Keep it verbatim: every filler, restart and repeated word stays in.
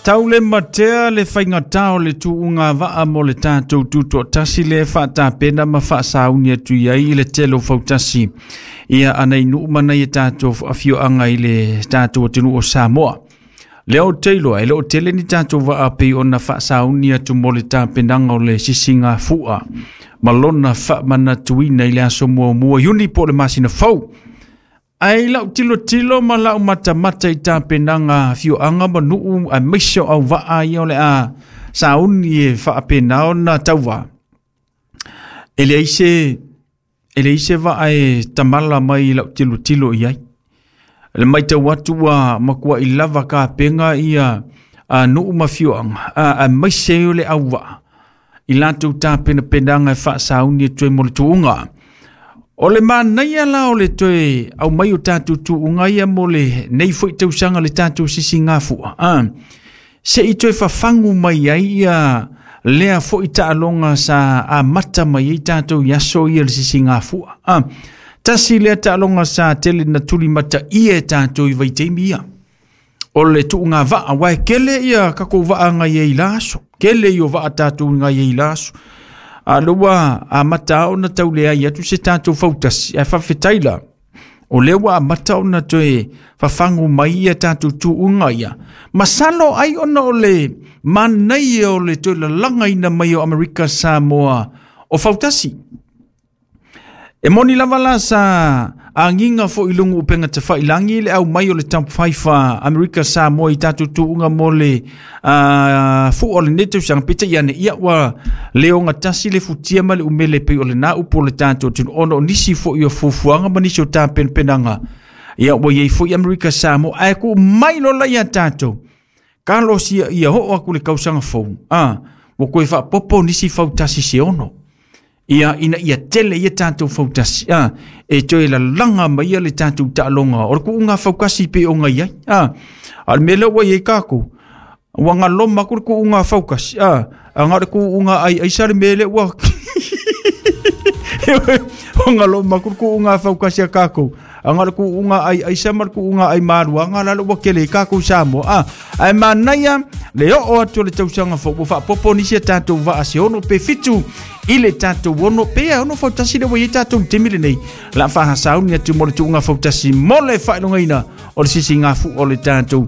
Taule matea le whainga tau le tu unga waa mo le tātou tuto tasi le whata pena ma wha sauni atu iai i le telo whautasi. Ia anei nuumana i tātou awhio anga i le tātou atinu o Samoa. Leo teilo ai leo tele ni tātou waa pei o na wha sauni atu mo le tā penanga o le sisinga fua. Malona wha mana tuina i le aso mua mua yuni po le masina fau. Ai lau tilo tilo ma lau mata mata i tā penanga fio anga ma nuu a misho au waa i ole a sauni e wha penao na tauwa. Ele aise, ele aise waa e tamala mai lau tilo tilo i ai. Le mai tau watu a makua i lava ka penga i a, a nuu ma fio anga, a, a mishe ole au waa. I latu tā pena penanga e wha sauni e tue mo le tuunga. O le mānaia la o le toe au mai o tātou tu ungaia mo le nei fwoi tau sanga le tātou sisi ngā fua. Ah. Se i toe whafangu mai ai a lea fwoi ta alonga sa a mata mai i tātou yaso i le sisi ngā fua. Ah. Tasi lea ta alonga sa tele na tuli mata i e tātou i vaiteimi ia. O le tu ngā vaa wai kele ia kako vaa ngai e i laso. Kele i o vaa tātou ngai e i laso. A loa a mata o na tau lea i atu se tātou fautasi, a whawhetaila. O lewa a mata o na toe whawhangu mai i a tātou tu unga ia. Masalo ai ona o le manai o le toe la langa ina mai o Amerika Samoa o fautasi. E moni lava la sa a nginga fo ilungu upenga te whailangi le au mai o le tamp whaifa Amerika Samoa i tātou tu unga mo le uh, fu o le netu sang pita iane ia wa leo ngatasi le futia ma le umele pe o le na upo le tātou tunu ono nisi fo i o fufuanga ma nisi o tā pen penanga ia wa iei fo i Amerika Samoa ai ku mai lola ia tātou Carlos ia ia ho aku le kausanga fo ah, mo koe wha popo nisi fautasi se ono ia ina ia tele ia tātou fautasi ah, e toe la langa mai ia le tātou ta'alonga o ku unga faukasi pe o ngai ai ah, al mele wa iei kako wanga loma ku ku unga faukasi ah, anga ku unga ai ai sari mele wa wanga loma ku ku unga faukasi kako anga ku unga ai ai samar ku unga ai maru anga la wa kele kako samo ah, ai manaya le o atu le tausanga fo fa popo ni se tātou va ase ono pe fitu ile tātou wono pea ono fautasi le wai tātou temile nei la whaha sauni atu mo le tuunga fautasi mo le whailongaina o le sisi ngā fu o le tātou